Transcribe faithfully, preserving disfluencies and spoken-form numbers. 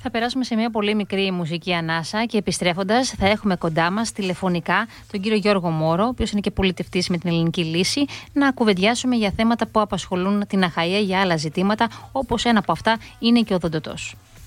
θα περάσουμε σε μια πολύ μικρή μουσική ανάσα και επιστρέφοντας θα έχουμε κοντά μας τηλεφωνικά τον κύριο Γιώργο Μόρο, ο οποίος είναι και πολιτευτής με την Ελληνική Λύση, να κουβεντιάσουμε για θέματα που απασχολούν την Αχαΐα, για άλλα ζητήματα, όπως ένα από αυτά είναι και ο Οδοντοτός.